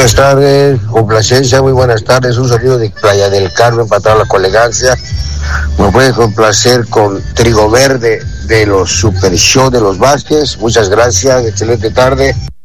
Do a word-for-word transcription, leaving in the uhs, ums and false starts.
Buenas tardes, complacencia, muy buenas tardes. Un saludo de Playa del Carmen para toda la colegancia. Me puede complacer con Trigo Verde de los Super Show de los Vázquez. Muchas gracias, excelente tarde.